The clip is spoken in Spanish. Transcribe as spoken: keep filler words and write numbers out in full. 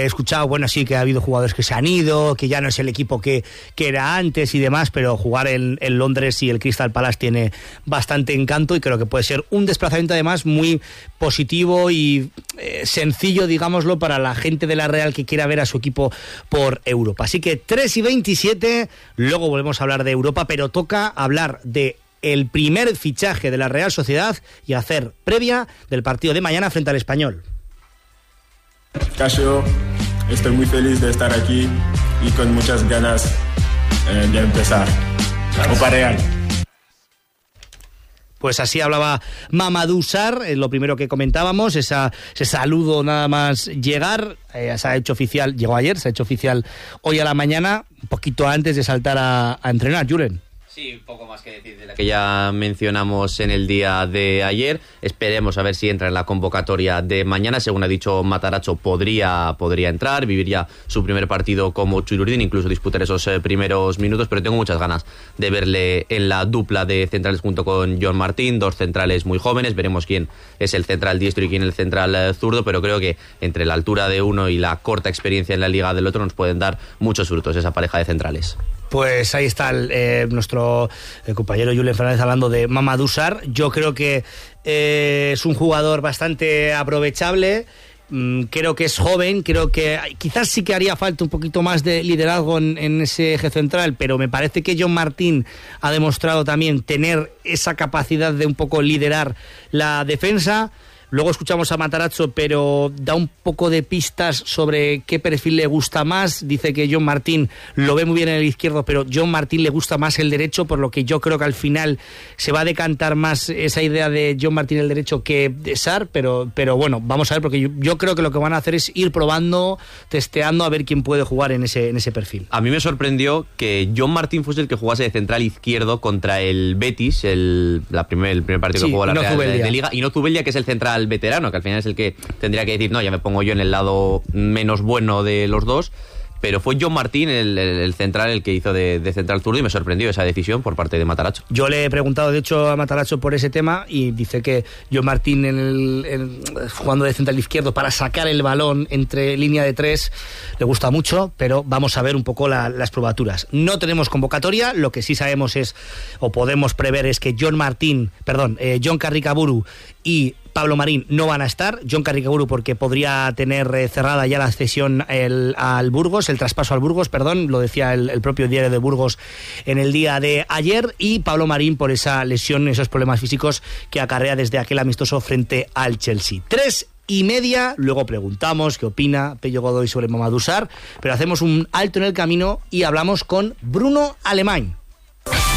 he escuchado, bueno, sí que ha habido jugadores que se han ido, que ya no es el equipo que, que era antes y demás, pero jugar en, en Londres y el Crystal Palace tiene bastante encanto y creo que puede ser un desplazamiento además muy positivo y eh, sencillo, digámoslo, para la gente de la Real que quiera ver a su equipo por Europa. Así que tres y veintisiete, luego volvemos a hablar de Europa, pero toca hablar de el primer fichaje de la Real Sociedad y hacer previa del partido de mañana frente al Español. Casio, estoy muy feliz de estar aquí y con muchas ganas eh, de empezar. Opa Real. Pues así hablaba Mamadou Sarr, eh, lo primero que comentábamos, esa, ese saludo nada más llegar, eh, se ha hecho oficial, llegó ayer, se ha hecho oficial hoy a la mañana, un poquito antes de saltar a, a entrenar, Julen. Sí, poco más que decir de la que ya mencionamos en el día de ayer. Esperemos a ver si entra en la convocatoria de mañana. Según ha dicho Matarazzo, podría, podría entrar, vivir ya su primer partido como Chururdín, incluso disputar esos eh, primeros minutos, pero tengo muchas ganas de verle en la dupla de centrales junto con John Martín, dos centrales muy jóvenes. Veremos quién es el central diestro y quién el central eh, zurdo, pero creo que entre la altura de uno y la corta experiencia en la liga del otro nos pueden dar muchos frutos esa pareja de centrales. Pues ahí está el, eh, nuestro el compañero Julen Fernández hablando de Mamadou Sarr. Yo creo que eh, es un jugador bastante aprovechable. Mm, creo que es joven, creo que quizás sí que haría falta un poquito más de liderazgo en, en ese eje central, pero me parece que John Martín ha demostrado también tener esa capacidad de un poco liderar la defensa. Luego escuchamos a Matarazzo, pero da un poco de pistas sobre qué perfil le gusta más. Dice que John Martín lo ve muy bien en el izquierdo, pero John Martín le gusta más el derecho, por lo que yo creo que al final se va a decantar más esa idea de John Martín el derecho que de Sarr, pero, pero bueno, vamos a ver, porque yo, yo creo que lo que van a hacer es ir probando, testeando, a ver quién puede jugar en ese, en ese perfil. A mí me sorprendió que John Martín fuese el que jugase de central izquierdo contra el Betis, el, la primer, el primer partido sí, que jugó la Real de, de Liga, y no Zubeldia, que es el central veterano, que al final es el que tendría que decir, no, ya me pongo yo en el lado menos bueno de los dos, pero fue John Martín el, el, el central el que hizo de, de central zurdo y me sorprendió esa decisión por parte de Matarazzo. Yo le he preguntado de hecho a Matarazzo por ese tema y dice que John Martín en el, en, jugando de central izquierdo para sacar el balón entre línea de tres le gusta mucho, pero vamos a ver un poco la, las probaturas. No tenemos convocatoria, lo que sí sabemos es, o podemos prever, es que John Martín, perdón, eh, John Carricaburu y Pablo Marín no van a estar. John Carricaburu porque podría tener eh, cerrada ya la cesión el, al Burgos, el traspaso al Burgos, perdón, lo decía el, el propio diario de Burgos en el día de ayer, y Pablo Marín por esa lesión, esos problemas físicos que acarrea desde aquel amistoso frente al Chelsea. Tres y media, luego preguntamos qué opina Pello Godoy sobre Mamadou Sarr, pero hacemos un alto en el camino y hablamos con Bruno Alemany.